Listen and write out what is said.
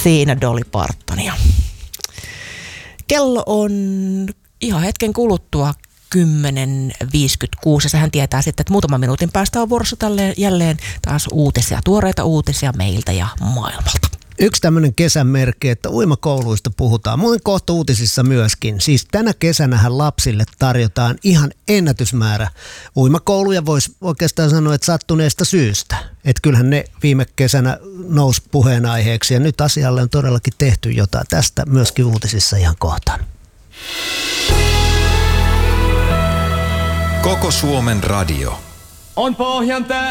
siinä Dolly Partonia. Kello on ihan hetken kuluttua 10.56 ja sehän tietää sitten, että muutaman minuutin päästä on vuorossa jälleen taas uutisia, tuoreita uutisia meiltä ja maailmalta. Yksi tämmöinen kesän merkki, että uimakouluista puhutaan. Muuten kohta uutisissa myöskin. Siis tänä kesänähän lapsille tarjotaan ihan ennätysmäärä uimakouluja. Voisi oikeastaan sanoa, että sattuneesta syystä. Että kyllähän ne viime kesänä nousi puheenaiheeksi ja nyt asialle on todellakin tehty jotain. Tästä myöskin uutisissa ihan kohtaan. Koko Suomen radio. On Pohjan